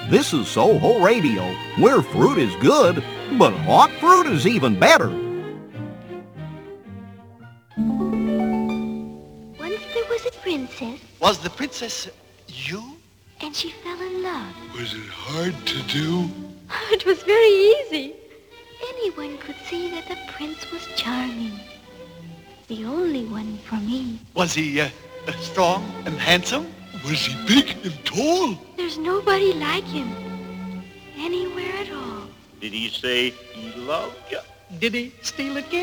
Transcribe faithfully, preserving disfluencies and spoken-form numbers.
This is Soho Radio, where fruit is good, but hot fruit is even better. Once there was a princess. Was the princess you? And she fell in love. Was it hard to do? It was very easy. Anyone could see that the prince was charming. The only one for me. Was he uh, strong and handsome? Was he big and tall? There's nobody like him. Anywhere at all. Did he say he loved you? Did he steal a kiss?